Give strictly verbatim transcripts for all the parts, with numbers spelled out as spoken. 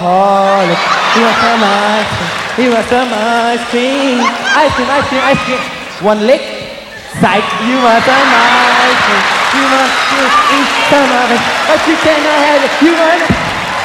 Oh, look, he wants some ice cream. He wants some ice cream. Ice cream, ice cream, ice cream. One lick. Psych, you want some ice cream. You want to eat some of it, but you cannot have it. You want it.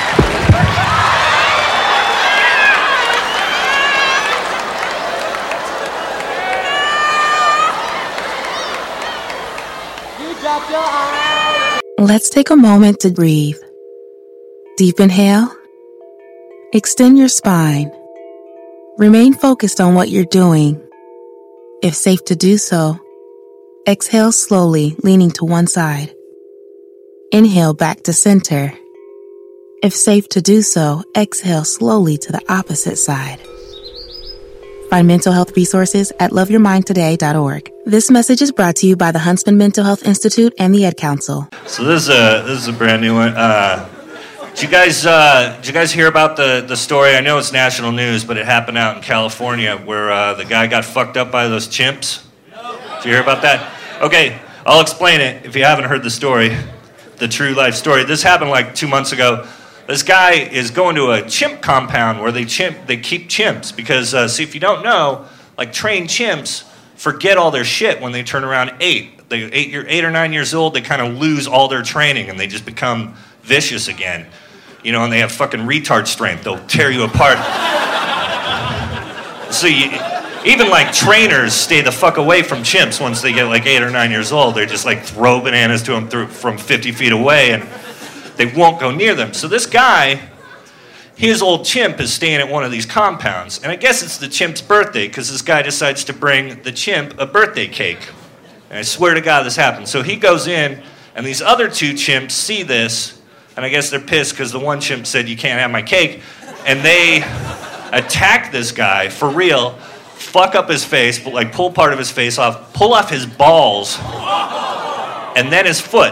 You drop your eyes. Let's take a moment to breathe. Deep inhale. Extend your spine. Remain focused on what you're doing. If safe to do so, exhale slowly, leaning to one side. Inhale back to center. If safe to do so, exhale slowly to the opposite side. Find mental health resources at love your mind today dot org. This message is brought to you by the Huntsman Mental Health Institute and the Ed Council. So this is a this is a brand new one. Uh, did you guys uh, did you guys hear about the, the story? I know it's national news, but it happened out in California where uh, the guy got fucked up by those chimps. Did you hear about that? Okay, I'll explain it if you haven't heard the story, the true life story. This happened like two months ago. This guy is going to a chimp compound where they chimp they keep chimps because uh, see if you don't know, like trained chimps forget all their shit when they turn around eight. They eight year eight or nine years old, they kind of lose all their training and they just become vicious again. You know, and they have fucking retard strength. They'll tear you apart. So you, even like trainers stay the fuck away from chimps once they get like eight or nine years old. They just like throw bananas to them through, from fifty feet away and they won't go near them. So this guy, his old chimp is staying at one of these compounds. And I guess it's the chimp's birthday because this guy decides to bring the chimp a birthday cake. And I swear to God this happened. So he goes in and these other two chimps see this and I guess they're pissed because the one chimp said, you can't have my cake. And they attack this guy for real, fuck up his face, but like pull part of his face off, pull off his balls, and then his foot.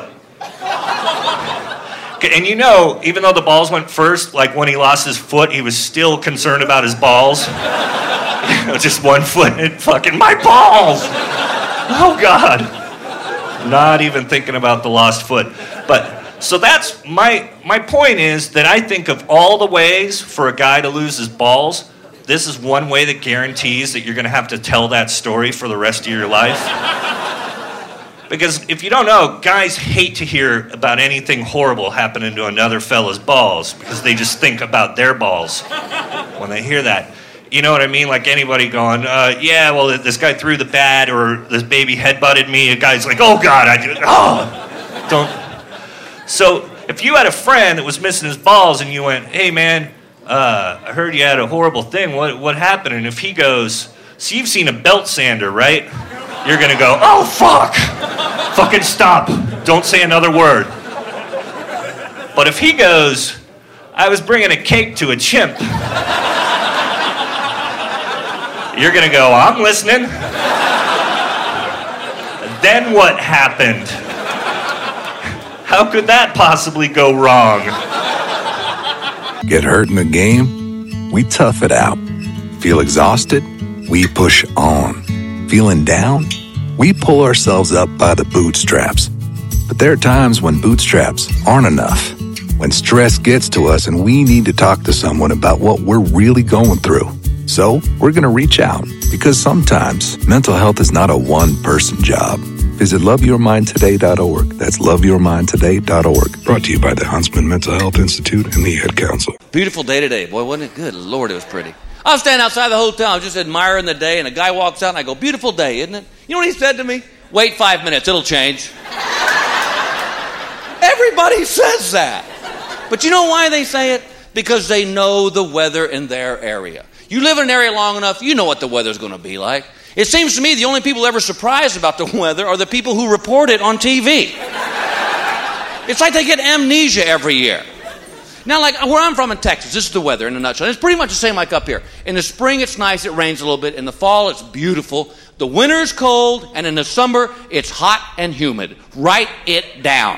And you know, even though the balls went first, like when he lost his foot, he was still concerned about his balls. You know, just one foot and fucking my balls. Oh God. Not even thinking about the lost foot. But so that's my my point is that I think of all the ways for a guy to lose his balls, this is one way that guarantees that you're going to have to tell that story for the rest of your life. Because if you don't know, guys hate to hear about anything horrible happening to another fella's balls because they just think about their balls when they hear that. You know what I mean? Like anybody going, uh, yeah, well, this guy threw the bat or this baby headbutted me. A guy's like, oh, God, I do. Oh, don't. So if you had a friend that was missing his balls and you went, hey, man, uh, I heard you had a horrible thing. What, what happened? And if he goes, so you've seen a belt sander, right? You're going to go, oh, fuck. Fucking stop. Don't say another word. But if he goes, I was bringing a cake to a chimp. You're going to go, I'm listening. Then what happened? How could that possibly go wrong? Get hurt in a game? We tough it out. Feel exhausted? We push on. Feeling down? We pull ourselves up by the bootstraps. But there are times when bootstraps aren't enough. When stress gets to us and we need to talk to someone about what we're really going through. So we're going to reach out because sometimes mental health is not a one-person job. Visit love your mind today dot org. That's love your mind today dot org. Brought to you by the Huntsman Mental Health Institute and the Ed Council. Beautiful day today. Boy, wasn't it good? Lord, it was pretty. I was standing outside the hotel. I was just admiring the day, and a guy walks out, and I go, beautiful day, isn't it? You know what he said to me? Wait five minutes. It'll change. Everybody says that. But you know why they say it? Because they know the weather in their area. You live in an area long enough, you know what the weather's going to be like. It seems to me the only people ever surprised about the weather are the people who report it on T V. It's like they get amnesia every year. Now, like where I'm from in Texas, this is the weather in a nutshell. It's pretty much the same like up here. In the spring, it's nice. It rains a little bit. In the fall, it's beautiful. The winter is cold, and in the summer, it's hot and humid. Write it down.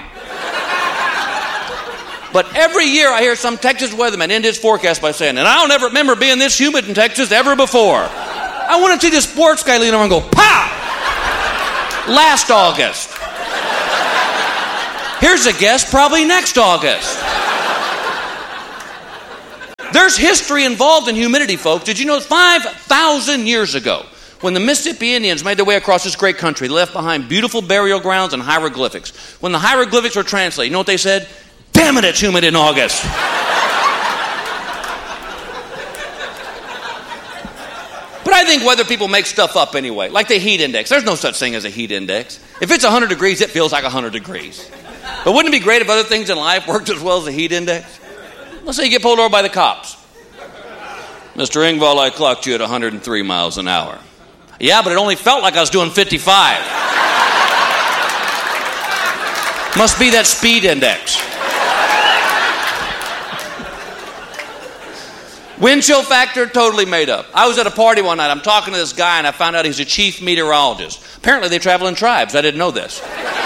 But every year, I hear some Texas weatherman end his forecast by saying, and I don't ever remember being this humid in Texas ever before. I want to see the sports guy lean over and go, pow! Last August. Here's a guess, probably next August. There's history involved in humidity, folks. Did you know five thousand years ago, when the Mississippi Indians made their way across this great country, they left behind beautiful burial grounds and hieroglyphics. When the hieroglyphics were translated, you know what they said? Damn it, it's humid in August. But I think weather people make stuff up anyway, like the heat index. There's no such thing as a heat index. If it's one hundred degrees, it feels like one hundred degrees. But wouldn't it be great if other things in life worked as well as the heat index? Let's say you get pulled over by the cops. Mister Engvall, I clocked you at one hundred three miles an hour. Yeah, but it only felt like I was doing fifty-five. Must be that speed index. Wind chill factor, totally made up. I was at a party one night. I'm talking to this guy, and I found out he's a chief meteorologist. Apparently, they travel in tribes. I didn't know this.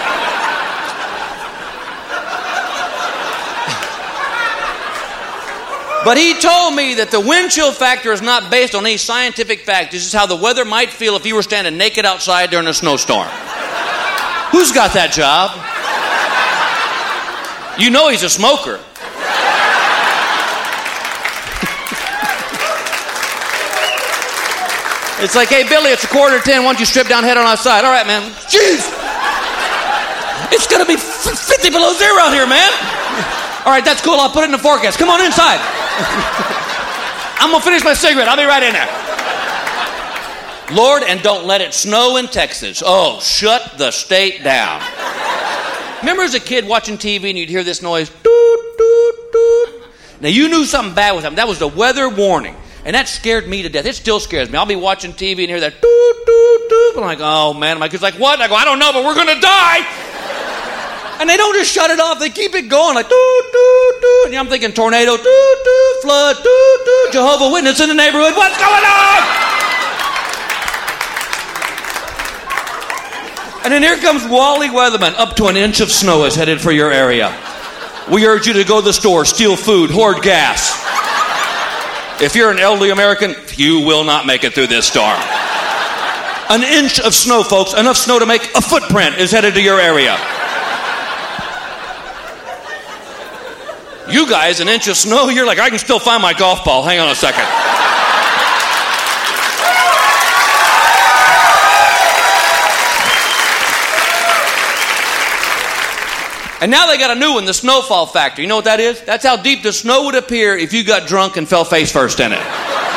But he told me that the wind chill factor is not based on any scientific fact. This is how the weather might feel if you were standing naked outside during a snowstorm. Who's got that job? You know he's a smoker. It's like, hey, Billy, it's a quarter to ten. Why don't you strip down, head on outside? All right, man. Jeez. It's going to be fifty below zero out here, man. All right, that's cool. I'll put it in the forecast. Come on inside. I'm going to finish my cigarette. I'll be right in there. Lord, and don't let it snow in Texas. Oh, shut the state down. Remember as a kid watching T V and you'd hear this noise? Doot, doot, doot. Now, you knew something bad was happening. That was the weather warning. And that scared me to death. It still scares me. I'll be watching T V and hear that doot, doot, doot. I'm like, oh, man. My kid's like, what? And I go, I don't know, but we're going to die. And they don't just shut it off. They keep it going like doot, doot, doot. And I'm thinking tornado, doot, doot, flood, doot, doot, Jehovah's Witness in the neighborhood. What's going on? And then here comes Wally Weatherman. Up to an inch of snow is headed for your area. We urge you to go to the store, steal food, hoard gas. If you're an elderly American, you will not make it through this storm. An inch of snow, folks, enough snow to make a footprint is headed to your area. You guys, an inch of snow, you're like, I can still find my golf ball. Hang on a second. And now they got a new one, the snowfall factor. You know what that is? That's how deep the snow would appear if you got drunk and fell face first in it.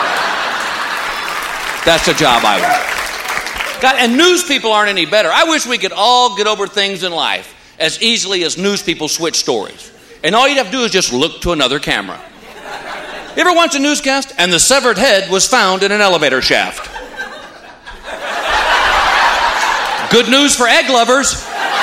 That's the job I want. God, and news people aren't any better. I wish we could all get over things in life as easily as news people switch stories. And all you'd have to do is just look to another camera. You ever watch a newscast? And the severed head was found in an elevator shaft. Good news for egg lovers.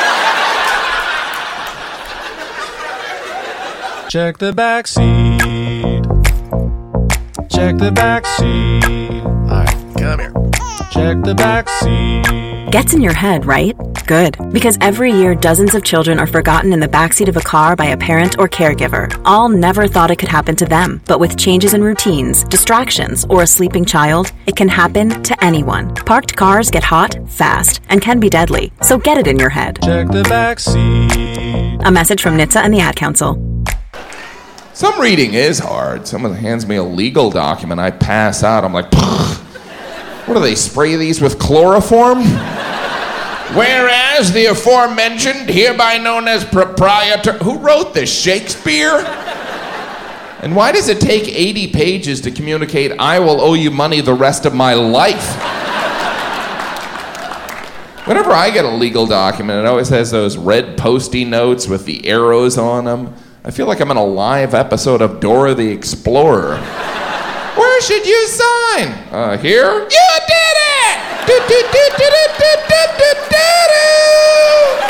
Check the back seat. Check the back seat. All right, come here. Check the back seat. Gets in your head, right? Good. Because every year, dozens of children are forgotten in the backseat of a car by a parent or caregiver. All never thought it could happen to them. But with changes in routines, distractions, or a sleeping child, it can happen to anyone. Parked cars get hot, fast, and can be deadly. So get it in your head. Check the back seat. A message from N H T S A and the Ad Council. Some reading is hard. Someone hands me a legal document, I pass out. I'm like, what do they spray these with chloroform? Whereas the aforementioned, hereby known as proprietor... Who wrote this, Shakespeare? And why does it take eighty pages to communicate, I will owe you money the rest of my life? Whenever I get a legal document, it always has those red post-it notes with the arrows on them. I feel like I'm in a live episode of Dora the Explorer. Where should you sign? Uh, here? You did it! Do, do, do, do, do, do, do, do, do.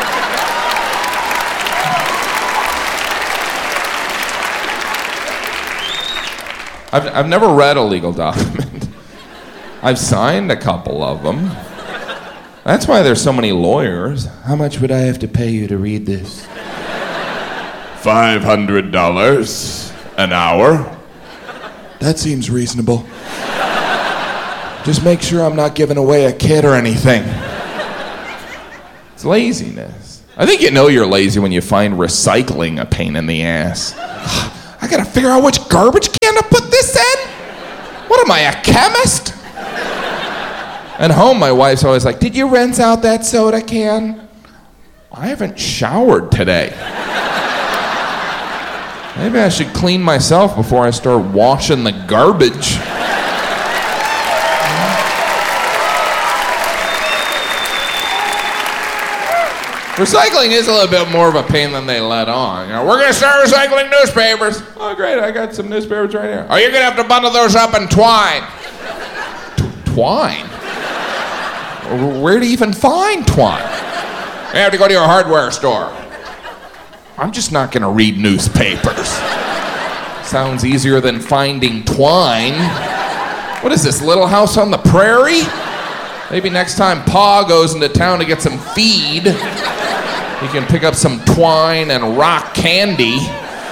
I've, I've never read a legal document. I've signed a couple of them. That's why there's so many lawyers. How much would I have to pay you to read this? Five hundred dollars an hour. That seems reasonable. Just make sure I'm not giving away a kid or anything. It's laziness. I think you know you're lazy when you find recycling a pain in the ass. I gotta figure out which garbage can to put this in? What am I, a chemist? At home, my wife's always like, did you rinse out that soda can? I haven't showered today. Maybe I should clean myself before I start washing the garbage. Recycling is a little bit more of a pain than they let on. You know, we're going to start recycling newspapers. Oh, great, I got some newspapers right here. Oh, you're going to have to bundle those up in twine. T- twine? Where do you even find twine? You have to go to your hardware store. I'm just not going to read newspapers. Sounds easier than finding twine. What is this, Little House on the Prairie? Maybe next time Pa goes into town to get some feed, he can pick up some twine and rock candy.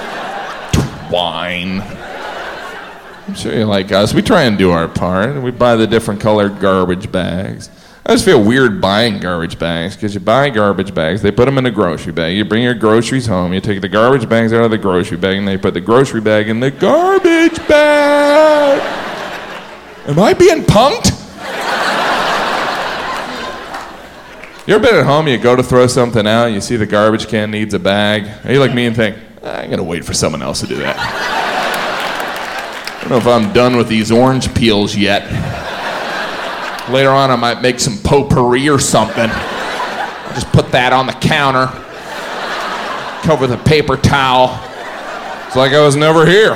Twine. I'm sure you like us. We try and do our part. We buy the different colored garbage bags. I just feel weird buying garbage bags because you buy garbage bags, they put them in a grocery bag, you bring your groceries home, you take the garbage bags out of the grocery bag, and they put the grocery bag in the garbage bag. Am I being punked? You ever been at home, you go to throw something out, you see the garbage can needs a bag, and you like me and think, I'm gonna wait for someone else to do that. I don't know if I'm done with these orange peels yet. Later on, I might make some potpourri or something. I'll just put that on the counter, cover the paper towel. It's like I was never here.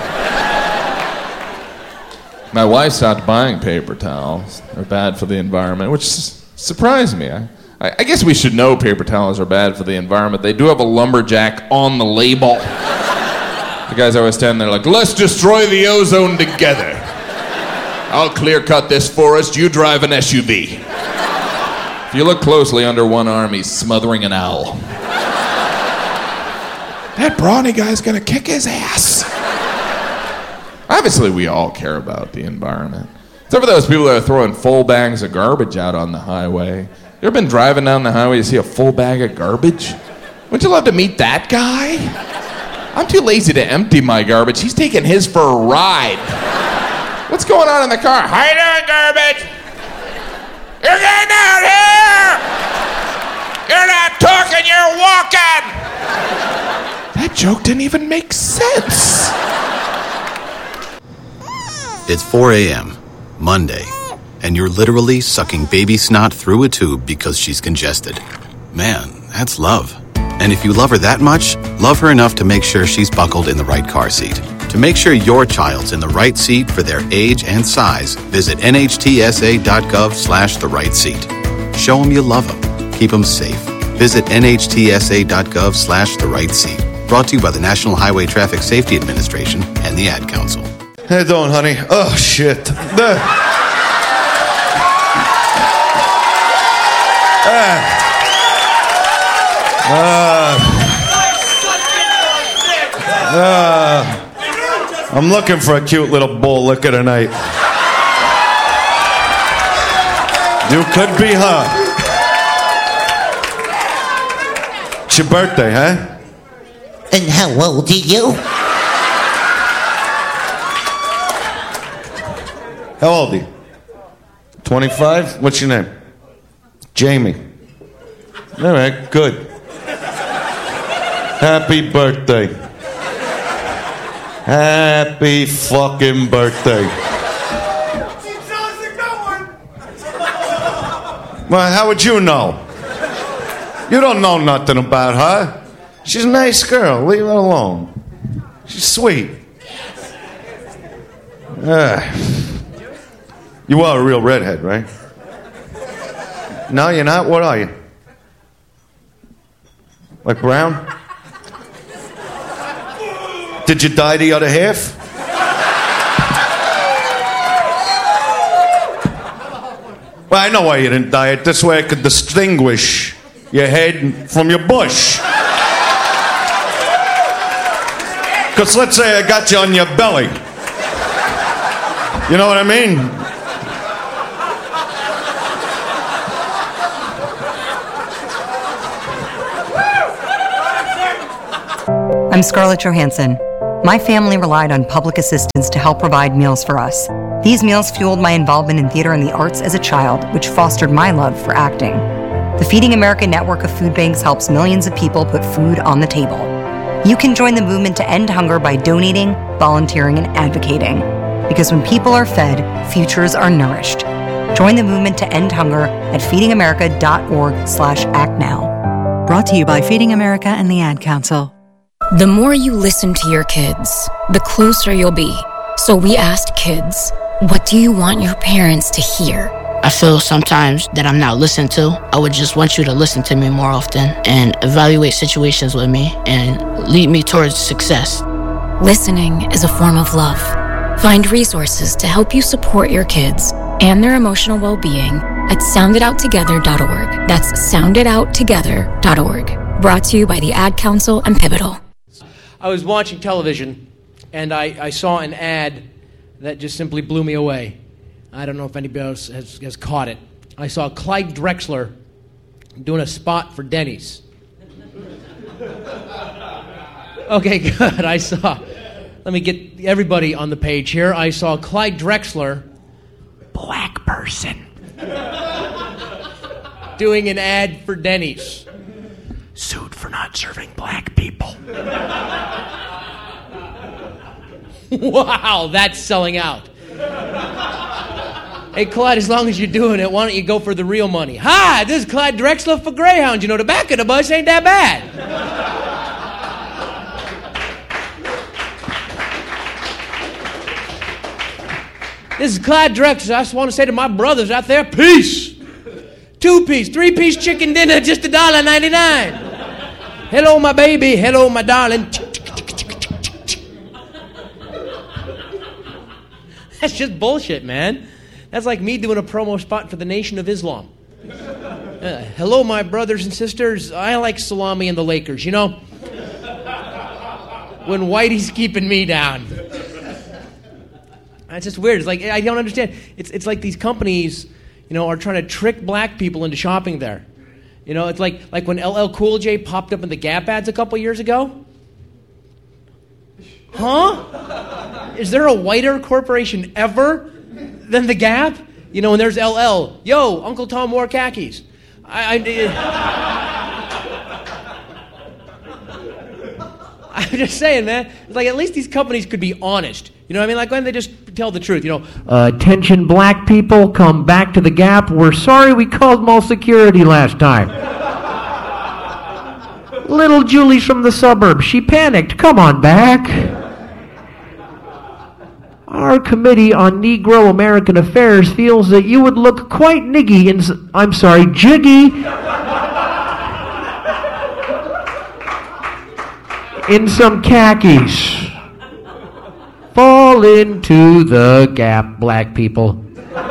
My wife stopped buying paper towels. They're bad for the environment, which s- surprised me. I, I guess we should know paper towels are bad for the environment. They do have a lumberjack on the label. The guys always stand there like, let's destroy the ozone together. I'll clear cut this forest, you drive an S U V. If you look closely, under one arm, he's smothering an owl. That brawny guy's gonna kick his ass. Obviously, we all care about the environment. Except for those people that are throwing full bags of garbage out on the highway. You ever been driving down the highway, you see a full bag of garbage? Wouldn't you love to meet that guy? I'm too lazy to empty my garbage. He's taking his for a ride. What's going on in the car? How you doing, garbage? You're getting out here! You're not talking, you're walking! That joke didn't even make sense. It's four a.m., Monday, and you're literally sucking baby snot through a tube because she's congested. Man, that's love. And if you love her that much, love her enough to make sure she's buckled in the right car seat. To make sure your child's in the right seat for their age and size, visit nhtsa.gov slash the right seat. Show them you love them. Keep them safe. Visit nhtsa.gov slash the right seat. Brought to you by the National Highway Traffic Safety Administration and the Ad Council. How you doing, honey? Oh, shit. The... Uh, uh, uh, I'm looking for a cute little bull liquor tonight. You could be her. It's your birthday, huh? And how old are you? How old are you? twenty-five? What's your name? Jamie. All right, good. Happy birthday. Happy fucking birthday. Well, how would you know? You don't know nothing about her. She's a nice girl. Leave her alone. She's sweet. Uh, you are a real redhead, right? No, you're not? What are you? Like brown? Did you dye the other half? Well, I know why you didn't dye it. This way I could distinguish your head from your bush. Because let's say I got you on your belly. You know what I mean? I'm Scarlett Johansson. My family relied on public assistance to help provide meals for us. These meals fueled my involvement in theater and the arts as a child, which fostered my love for acting. The Feeding America network of food banks helps millions of people put food on the table. You can join the movement to end hunger by donating, volunteering, and advocating. Because when people are fed, futures are nourished. Join the movement to end hunger at feedingamerica.org slash act now. Brought to you by Feeding America and the Ad Council. The more you listen to your kids, the closer you'll be. So we asked kids, what do you want your parents to hear? I feel sometimes that I'm not listened to. I would just want you to listen to me more often and evaluate situations with me and lead me towards success. Listening is a form of love. Find resources to help you support your kids and their emotional well-being at sound it out together dot org. That's sound it out together dot org. Brought to you by the Ad Council and Pivotal. I was watching television, and I, I saw an ad that just simply blew me away. I don't know if anybody else has, has caught it. I saw Clyde Drexler doing a spot for Denny's. Okay, good. I saw... Let me get everybody on the page here. I saw Clyde Drexler, black person, doing an ad for Denny's. Sued for not serving black people. Wow, that's selling out. Hey, Clyde, as long as you're doing it, why don't you go for the real money? Hi, this is Clyde Drexler for Greyhound. You know, the back of the bus ain't that bad. This is Clyde Drexler. I just want to say to my brothers out there, peace. Two-piece, three-piece chicken dinner, just a dollar ninety-nine. Hello, my baby. Hello, my darling. That's just bullshit, man. That's like me doing a promo spot for the Nation of Islam. Uh, hello, my brothers and sisters. I like salami and the Lakers, you know? When Whitey's keeping me down. It's just weird. It's like, I don't understand. It's it's like these companies, you know, are trying to trick black people into shopping there. You know, it's like like when L L Cool J popped up in the Gap ads a couple years ago. Huh? Is there a whiter corporation ever than the Gap? You know, when there's L L. Yo, Uncle Tom wore khakis. I... I I'm just saying, man. It's like, at least these companies could be honest. You know what I mean? Like, when they just tell the truth, you know. Uh, attention, black people, come back to the Gap. We're sorry we called mall security last time. Little Julie's from the suburbs. She panicked. Come on back. Our Committee on Negro American Affairs feels that you would look quite niggy in... I'm sorry, jiggy... in some khakis. Fall into the Gap, black people.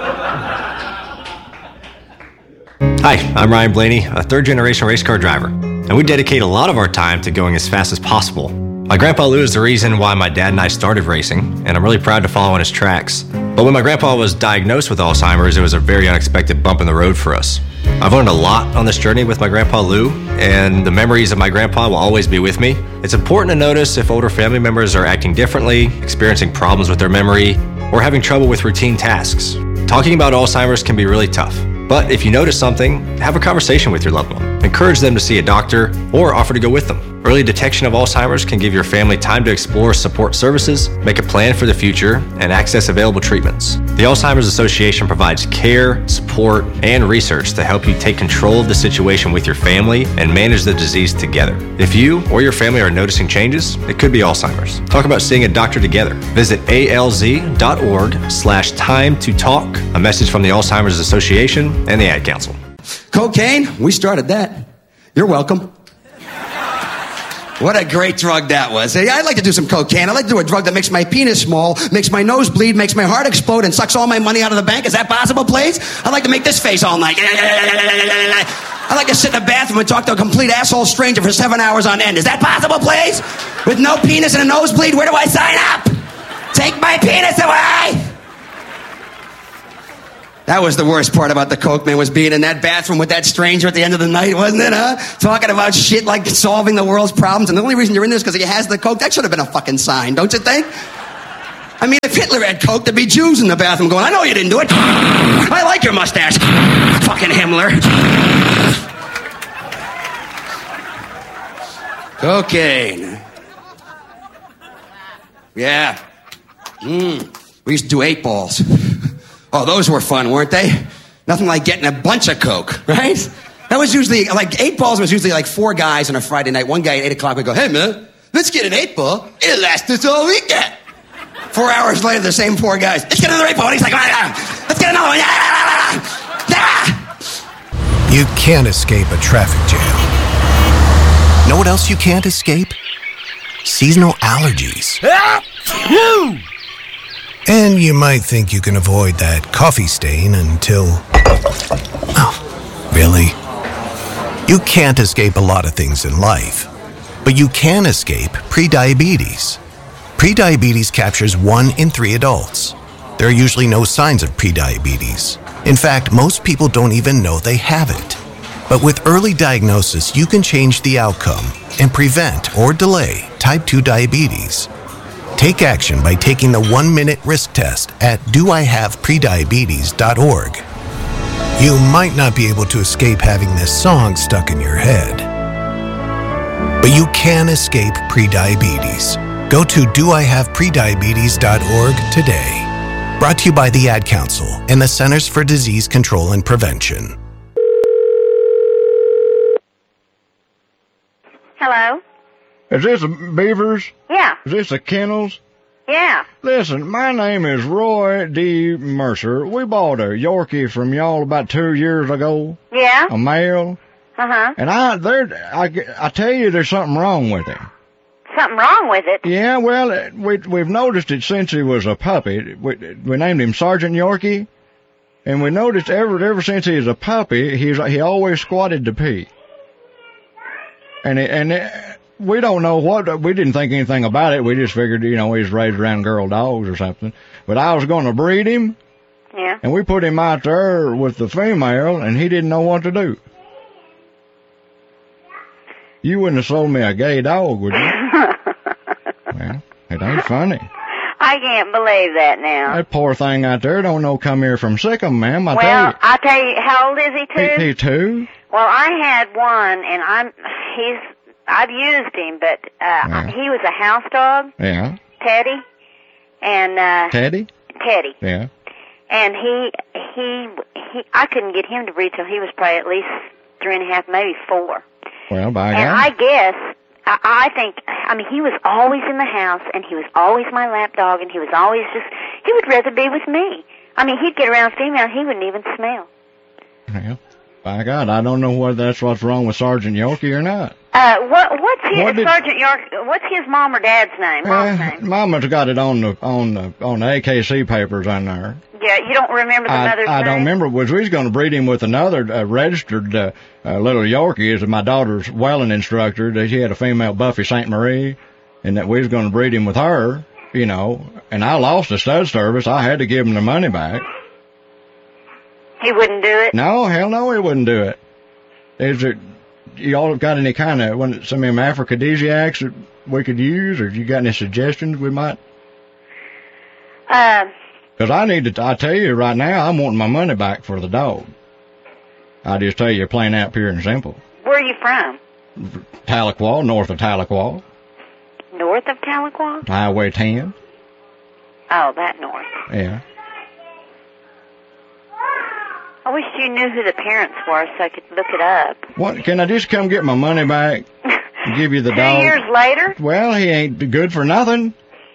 Hi, I'm Ryan Blaney, a third-generation race car driver, and we dedicate a lot of our time to going as fast as possible. My grandpa Lou is the reason why my dad and I started racing, and I'm really proud to follow in his tracks. But when my grandpa was diagnosed with Alzheimer's, it was a very unexpected bump in the road for us. I've learned a lot on this journey with my grandpa Lou, and the memories of my grandpa will always be with me. It's important to notice if older family members are acting differently, experiencing problems with their memory, or having trouble with routine tasks. Talking about Alzheimer's can be really tough, but if you notice something, have a conversation with your loved one. Encourage them to see a doctor or offer to go with them. Early detection of Alzheimer's can give your family time to explore support services, make a plan for the future, and access available treatments. The Alzheimer's Association provides care, support, and research to help you take control of the situation with your family and manage the disease together. If you or your family are noticing changes, it could be Alzheimer's. Talk about seeing a doctor together. Visit alz.org slash time to talk. A message from the Alzheimer's Association and the Ad Council. Cocaine? We started that. You're welcome. What a great drug that was. Hey, I'd like to do some cocaine. I'd like to do a drug that makes my penis small, makes my nose bleed, makes my heart explode, and sucks all my money out of the bank. Is that possible, please? I'd like to make this face all night. I'd like to sit in a bathroom and talk to a complete asshole stranger for seven hours on end. Is that possible, please? With no penis and a nosebleed, where do I sign up? Take my penis away! That was the worst part about the coke, man, was being in that bathroom with that stranger at the end of the night, wasn't it, huh? Talking about shit like solving the world's problems, and the only reason you're in there is because he has the coke. That should have been a fucking sign, don't you think? I mean, if Hitler had coke, there'd be Jews in the bathroom going, I know you didn't do it. I like your mustache. Fucking Himmler. Cocaine. Yeah. Mm. We used to do eight balls. Oh, those were fun, weren't they? Nothing like getting a bunch of coke, right? That was usually, like, eight balls was usually like four guys on a Friday night. One guy at eight o'clock would go, hey, man, let's get an eight ball. It'll last us all weekend. Four hours later, the same four guys, let's get another eight ball. And he's like, ah, let's get another one. Ah. You can't escape a traffic jam. Know what else you can't escape? Seasonal allergies. And you might think you can avoid that coffee stain until... Oh, really? You can't escape a lot of things in life, but you can escape prediabetes. Prediabetes captures one in three adults. There are usually no signs of prediabetes. In fact, most people don't even know they have it. But with early diagnosis, you can change the outcome and prevent or delay type two diabetes. Take action by taking the one-minute risk test at do I have prediabetes dot org. You might not be able to escape having this song stuck in your head, but you can escape prediabetes. Go to do I have prediabetes dot org today. Brought to you by the Ad Council and the Centers for Disease Control and Prevention. Hello? Is this a Beavers? Yeah. Is this a Kennels? Yeah. Listen, my name is Roy D. Mercer. We bought a Yorkie from y'all about two years ago. Yeah? A male. Uh-huh. And I, there, I, I tell you, there's something wrong with him. Something wrong with it? Yeah, well, we, we've noticed it since he was a puppy. We, we named him Sergeant Yorkie. And we noticed ever, ever since he was a puppy, he's, he always squatted to pee. And it, and it, we don't know what, we didn't think anything about it. We just figured, you know, he's raised around girl dogs or something. But I was going to breed him. Yeah. And we put him out there with the female, and he didn't know what to do. You wouldn't have sold me a gay dog, would you? Well, it ain't funny. I can't believe that now. That poor thing out there don't know come here from Sikkim, ma'am, I well, tell you. I tell you, how old is he, too? He, he two? Well, I had one, and I'm, he's, I've used him, but, uh, Yeah. he was a house dog, Yeah. Teddy, and, uh, Teddy? Teddy. Yeah. And he, he, he, I couldn't get him to breed till he was probably at least three and a half, maybe four. Well, by And God. I guess, I, I think, I mean, he was always in the house, and he was always my lap dog, and he was always just, he would rather be with me. I mean, he'd get around female, he wouldn't even smell. Well, by God, I don't know whether that's what's wrong with Sergeant Yorkie or not. Uh, what, what's his, What did- Sergeant York, what's his mom or dad's name? Mom's Uh, name? Mama's got it on the on the on the A K C papers on there. Yeah, you don't remember the I, mother's I name? don't remember. Was we was going to breed him with another uh, registered uh, uh, little Yorkie? Is my daughter's welling instructor. That she had a female Buffy Saint Marie, and that we was going to breed him with her. You know, and I lost the stud service. I had to give him the money back. He wouldn't do it? No, hell no, he wouldn't do it. Is it? Y'all got any kind of one, some of them aphrodisiacs that we could use, or you got any suggestions we might? Uh, Because I need to, I tell you right now, I'm wanting my money back for the dog. I just tell you plain out, pure and simple. where are you from? Tahlequah, north of Tahlequah, North of Tahlequah? Highway ten. Oh, that north. Yeah. I wish you knew who the parents were so I could look it up. What? Can I just come get my money back and give you the Two dog? years later? Well, he ain't good for nothing.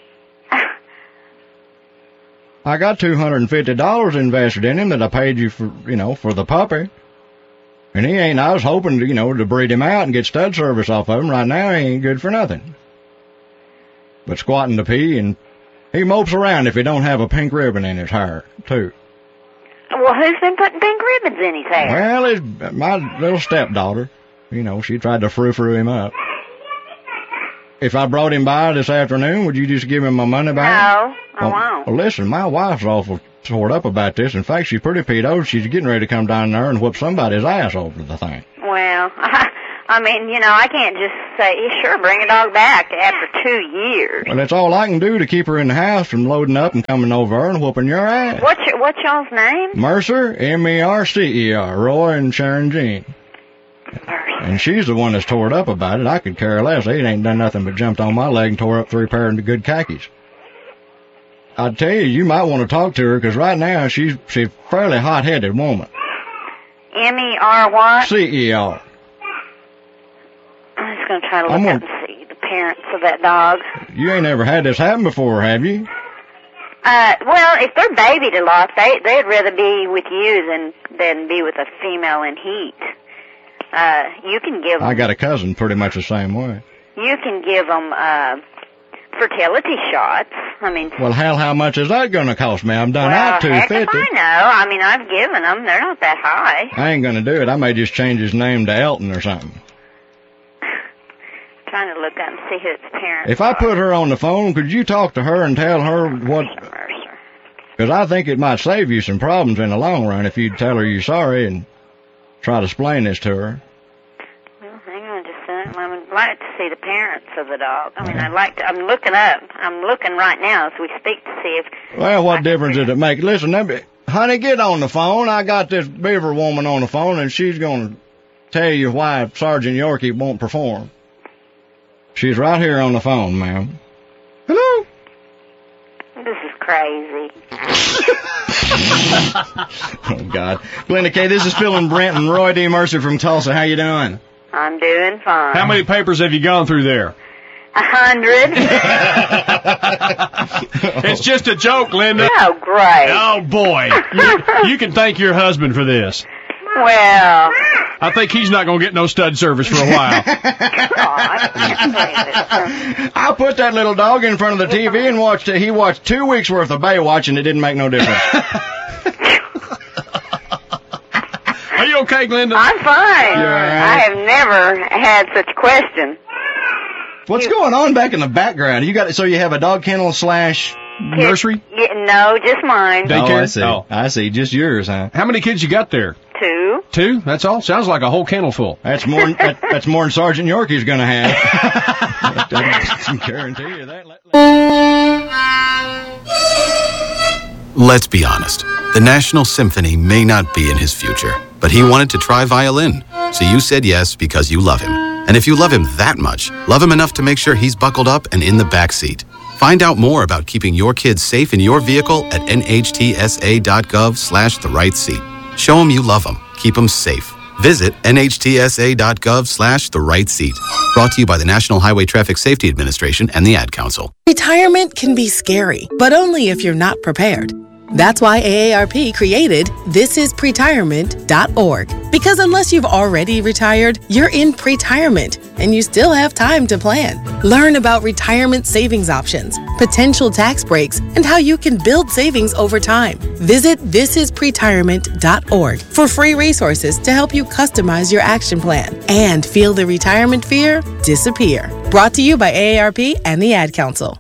I got two hundred fifty dollars invested in him that I paid you for, you know, for the puppy. And he ain't, I was hoping, to, you know, to breed him out and get stud service off of him. Right now, he ain't good for nothing. But squatting to pee, and he mopes around if he don't have a pink ribbon in his hair, too. Well, who's been putting pink ribbons in his hair? Well, it's my little stepdaughter. You know, she tried to frou-frou him up. If I brought him by this afternoon, would you just give him my money back? No, I won't. Well, listen, my wife's awful tore up about this. In fact, she's pretty peed over. She's getting ready to come down there and whoop somebody's ass over the thing. Well, I, I mean, you know, I can't just say, yeah, sure, bring a dog back after two years. Well, that's all I can do to keep her in the house from loading up and coming over and whooping your ass. What's your, what's y'all's name? Mercer, M E R C E R, Roy and Sharon Jean. And she's the one that's tore it up about it. I could care less. They ain't done nothing but jumped on my leg and tore up three pair of good khakis. I'd tell you, you might want to talk to her, because right now she's she's a fairly hot-headed woman. M E R what? C E R. I'm just going to try to look I'm up gonna- and see the parents of that dog. You ain't ever had this happen before, have you? Uh, well, if they're babied a lot, they, they'd rather be with you than, than be with a female in heat. Uh, you can give them, I got a cousin pretty much the same way. you can give them, uh, fertility shots. I mean, Well, hell, how much is that going to cost me? I'm done well, out two heck if fifty. I know. I mean, I've given them. They're not that high. I ain't going to do it. I may just change his name to Elton or something. Trying to look up and see who its parents If I put her on the phone, could you talk to her and tell her what... Because I think it might save you some problems in the long run if you'd tell her you're sorry and try to explain this to her. Well, hang on just a second. I would like to see the parents of the dog. I mean, I'd like to, I'm looking up. I'm looking right now as we speak to see if, Well, what difference does it make? Listen, let me, honey, get on the phone. I got this Beaver woman on the phone, and she's going to tell you why Sergeant Yorkie won't perform. She's right here on the phone, ma'am. Hello? this is crazy. Oh, God. Glenda K., this is Phil and Brent and Roy D. Mercer from Tulsa. How you doing? I'm doing fine. How many papers have you gone through there? A hundred. It's just a joke, Linda. Oh, great. Oh, boy. You, you can thank your husband for this. Well, I think he's not going to get no stud service for a while. I put that little dog in front of the T V and watched it. He watched two weeks worth of Baywatch, and it didn't make no difference. Are you okay, Glenda? I'm fine. You're all right. I have never had such a question. What's going on back in the background? You got so you have a dog kennel slash nursery? Yeah, no, just mine. Oh, I see. Oh. I see. Just yours, huh? How many kids you got there? Two. Two? That's all? Sounds like a whole kennel full. That's more. that, that's more than Sergeant Yorkie's going to have. I can guarantee you that. Let's be honest. The National Symphony may not be in his future, but he wanted to try violin. So you said yes because you love him. And if you love him that much, love him enough to make sure he's buckled up and in the back seat. Find out more about keeping your kids safe in your vehicle at nhtsa.gov slash the right seat. Show him you love him. Keep him safe. Visit nhtsa.gov slash the right seat. Brought to you by the National Highway Traffic Safety Administration and the Ad Council. Retirement can be scary, but only if you're not prepared. That's why A A R P created this is pretirement dot org. Because unless you've already retired, you're in pretirement, and you still have time to plan. Learn about retirement savings options, potential tax breaks, and how you can build savings over time. Visit this is pretirement dot org for free resources to help you customize your action plan and feel the retirement fear disappear. Brought to you by A A R P and the Ad Council.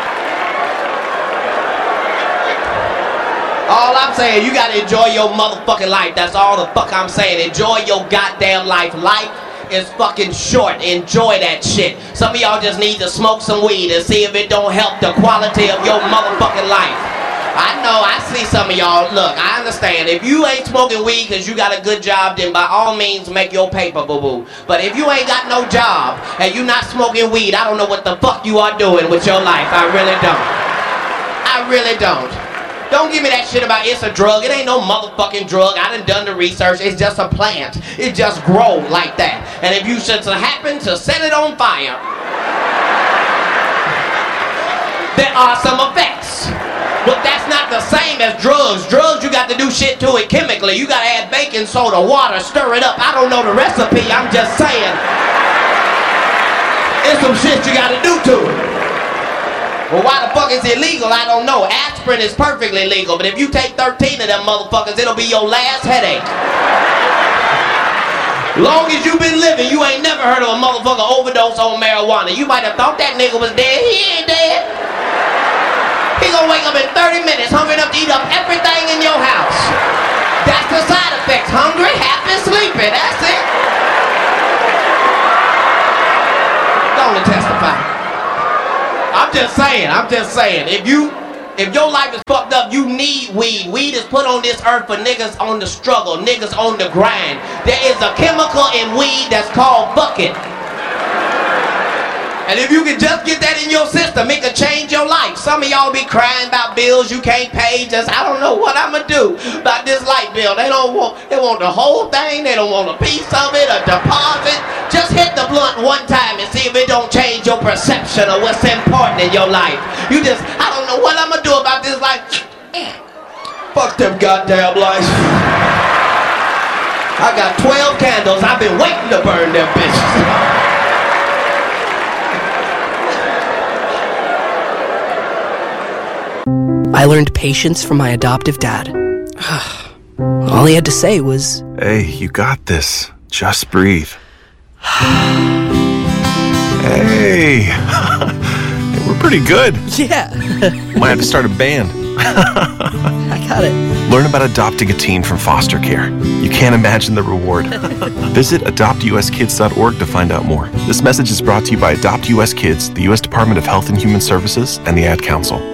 All I'm saying, you gotta enjoy your motherfucking life. That's all the fuck I'm saying. Enjoy your goddamn life. Life is fucking short. Enjoy that shit. Some of y'all just need to smoke some weed and see if it don't help the quality of your motherfucking life. I know, I see some of y'all. Look, I understand. If you ain't smoking weed because you got a good job, then by all means make your paper, boo-boo. But if you ain't got no job and you not smoking weed, I don't know what the fuck you are doing with your life. I really don't. I really don't. Don't give me that shit about it's a drug. It ain't no motherfucking drug. I done done the research. It's just a plant. It just grows like that. And if you should happen to set it on fire, there are some effects. But that's not the same as drugs. Drugs, you got to do shit to it chemically. You got to add baking soda, water, stir it up. I don't know the recipe. I'm just saying. There's some shit you got to do to it. Well, why the fuck is it illegal? I don't know. Aspirin is perfectly legal, but if you take thirteen of them motherfuckers, it'll be your last headache. Long as you been living, you ain't never heard of a motherfucker overdose on marijuana. You might have thought that nigga was dead. He ain't dead. He gonna wake up in thirty minutes hungry enough to eat up everything in your house. That's the side effects. Hungry, happy, sleepy. That's it. Go on and testify. I'm just saying, I'm just saying. If you, if your life is fucked up, you need weed. Weed is put on this earth for niggas on the struggle, niggas on the grind. There is a chemical in weed that's called bucket. And if you can just get that in your system, it can change your life. Some of y'all be crying about bills you can't pay. Just, I don't know what I'm gonna do about this light bill. They don't want, they want the whole thing. They don't want a piece of it, a deposit. Just hit the blunt one time and see if it don't change your perception of what's important in your life. You just, I don't know what I'm gonna do about this life. Fuck them goddamn lights. I got twelve candles. I've been waiting to burn them bitches. I learned patience from my adoptive dad. All he had to say was, "Hey, you got this. Just breathe." Hey, we're pretty good. Yeah. Might have to start a band. I got it. Learn about adopting a teen from foster care. You can't imagine the reward. Visit adopt u s kids dot org to find out more. This message is brought to you by Adopt U S Kids, the U S Department of Health and Human Services, and the Ad Council.